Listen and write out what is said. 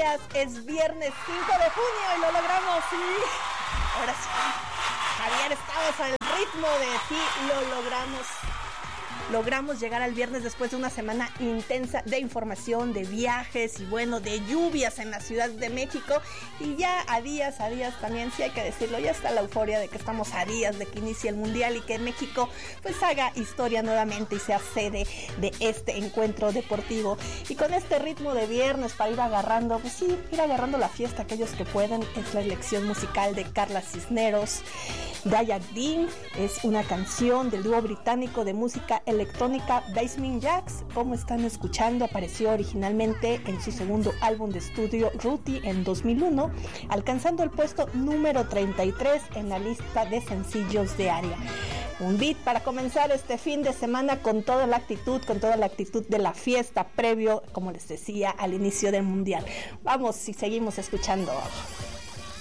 días, es viernes 5 de junio y lo logramos, sí. Ahora sí, Javier, estamos al ritmo de sí, lo logramos. Logramos llegar al viernes después de una semana intensa de información, de viajes y bueno, de lluvias en la Ciudad de México. Y ya a días también, sí hay que decirlo, ya está la euforia de que estamos a días de que inicie el Mundial y que México pues haga historia nuevamente y sea sede de este encuentro deportivo. Y con este ritmo de viernes para ir agarrando, pues sí, ir agarrando la fiesta aquellos que pueden, es la elección musical de Carla Cisneros. Diag Dean es una canción del dúo británico de música electrónica Basement Jaxx. Como están escuchando, apareció originalmente en su segundo álbum de estudio Rooty en 2001, alcanzando el puesto número 33 en la lista de sencillos de Aria. Un beat para comenzar este fin de semana con toda la actitud de la fiesta previo, como les decía, al inicio del Mundial. Vamos y seguimos escuchando.